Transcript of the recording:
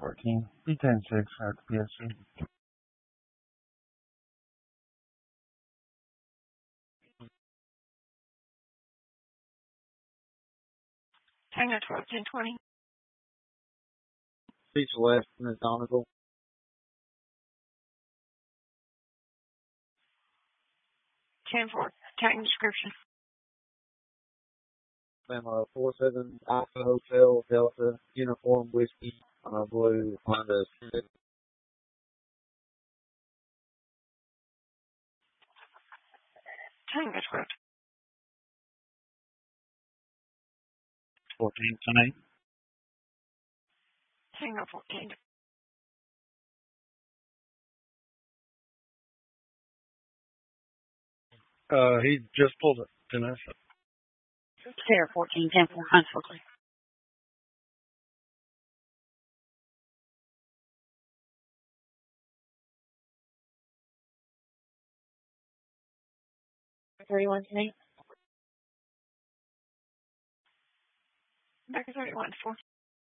14. B10-6 at the PSC. Tango 12, 1020. Speech left in the Donegal. 10-4. Tango description. 47 Alpha Hotel Delta Uniform Whiskey Blue Honda Civic. Tango 12. 14 tonight. Tango 14. He just pulled it. Didn't I? Sierra 14, 10-4. Huntsville clear. Back at 31, 4.